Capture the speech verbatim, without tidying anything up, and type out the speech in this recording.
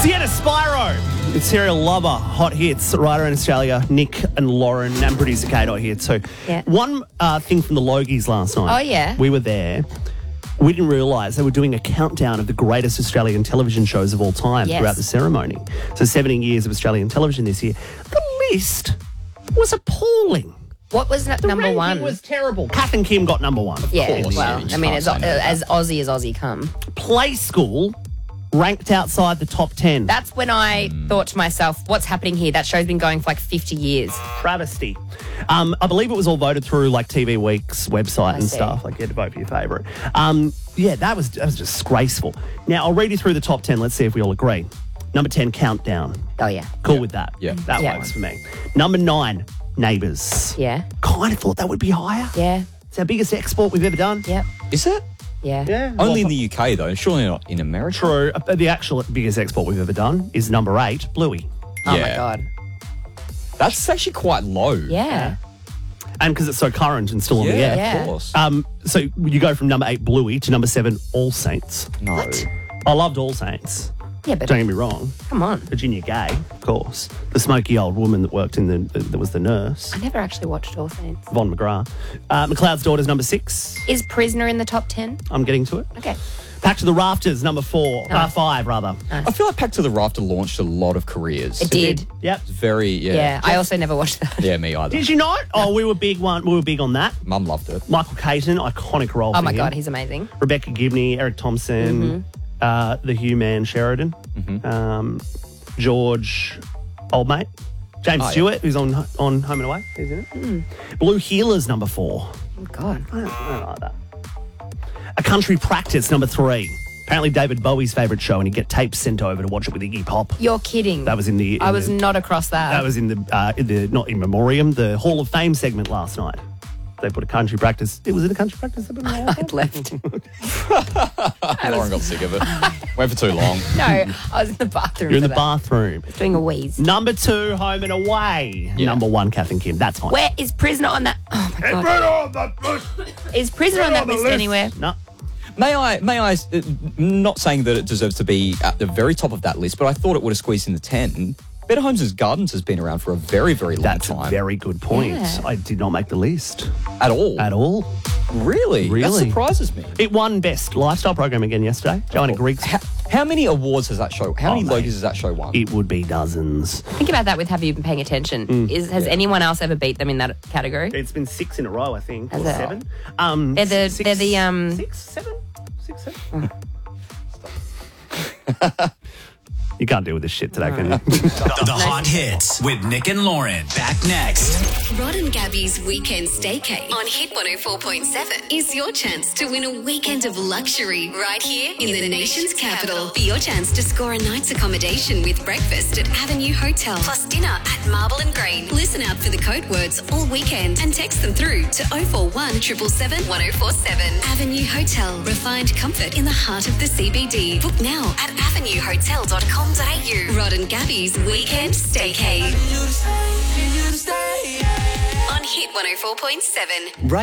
Sienna Spyro. It's Serial Lover, Hot Hits, right around Australia. Nick and Lauren and producer Kate are here too. Yeah. One uh, thing from the Logies last night. Oh, yeah? We were there. We didn't realise they were doing a countdown of the greatest Australian television shows of all time Yes. throughout the ceremony. So seventeen years of Australian television this year. The list was appalling. What was that The number ranking one? was terrible. Kath and Kim got number one. Of yeah, course. well, Yeah, you I mean, can't as, say no to as Aussie as Aussie come. Play School ranked outside the top ten. That's when I thought to myself, what's happening here? That show's been going for like fifty years. Travesty. Um, I believe it was all voted through like T V Week's website I and see. stuff. Like you had to vote for your favourite. Um, yeah, that was that was disgraceful. Now I'll read you through the top ten. Let's see if we all agree. Number ten, Countdown. Oh, yeah. Cool with that. Yeah. that Yeah. works for me. Number nine, Neighbours. Yeah. Kind of thought that would be higher. Yeah. It's our biggest export we've ever done. Yep. Is it? Yeah. Yeah. Only in the U K, though. Surely not in America. True. Uh, The actual biggest export we've ever done is number eight, Bluey. Oh, my Yeah. God. That's actually quite low. Yeah. And because it's so current and still on the Yeah, air. Yeah. of course. Um, so you go from number eight, Bluey, to number seven, All Saints. no. What? I loved All Saints. Yeah, but Don't get me wrong. come on. Virginia Gay, of course. The smoky old woman that worked in the, that was the nurse. I never actually watched All Saints. Von McGrath. Uh, McLeod's Daughter's number six. Is Prisoner in the top ten? I'm getting to it. Okay. Back to the Rafters, number four. Uh, Nice. five, rather. I feel like Pack to the Rafter launched a lot of careers. It did. Yep. It's very, yeah. Yeah. I also never watched that. Yeah, me either. Did you not? Oh, we were big one. We were big on that. Mum loved it. Michael Caton, iconic role Oh, for my him. God. He's amazing. Rebecca Gibney, Eric Thompson, uh, the Hugh Man Sheridan, um, George Oldmate, James Oh, yeah. Stewart, who's on on Home and Away. He's in it. Blue Healers, number four. Oh, God. I don't, I don't like that. A Country Practice, number three. Apparently David Bowie's favourite show, and he'd get tapes sent over to watch it with Iggy Pop. You're kidding. That was in the. In I was the, not across that. That was in the uh, in the not in memoriam, the Hall of Fame segment last night. They put a Country Practice. It was in a Country Practice. They put it in the I'd left. Lauren got sick of it. Went for too long. No, I was in the bathroom. You're in for the that. bathroom. Doing a wheeze. Number two, Home and Away. Yeah. Number one, Kath and Kim. That's fine. Where is Prisoner on that? Oh, my God. Is Prisoner on that list anywhere? No. May I, may I, uh, not saying that it deserves to be at the very top of that list, but I thought it would have squeezed in the ten. Better Homes and Gardens has been around for a very, very long That's time. a very good point. Yeah. I did not make the list At all. at all. Really? Really? That surprises me. It won Best Lifestyle Program again yesterday. Joanna Griggs. How, how many awards has that show, how Oh, many mate. Logies has that show won? It would be dozens. Think about that with Have You Been Paying Attention? Mm. Is Has anyone else ever beat them in that category? It's been six in a row, I think. Has or it? seven. Um, They're the- six, they're the, um, Six, seven? Six, seven? You can't deal with this shit today, can you? The, the Hot Hits with Nick and Lauren. Back next. Rod and Gabby's Weekend Staycay on Hit one oh four point seven is your chance to win a weekend of luxury right here in the nation's capital. For your chance to score a night's accommodation with breakfast at Avenue Hotel plus dinner at Marble and Green. Listen out for the code words all weekend and text them through to oh four one, seven seven seven, one oh four seven. Avenue Hotel. Refined comfort in the heart of the C B D. Book now at avenue hotel dot com dot a u. Rod and Gabby's Weekend Staycay on Hit one oh four point seven.